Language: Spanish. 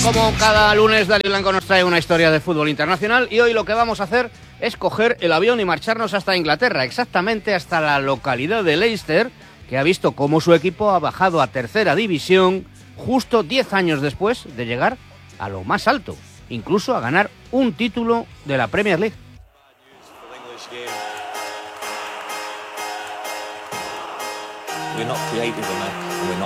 Como cada lunes, Dani Blanco nos trae una historia de fútbol internacional y hoy lo que vamos a hacer es coger el avión y marcharnos hasta Inglaterra, exactamente hasta la localidad de Leicester, que ha visto cómo su equipo ha bajado a tercera división justo 10 años después de llegar a lo más alto, incluso a ganar un título de la Premier League. We're not creative enough. We're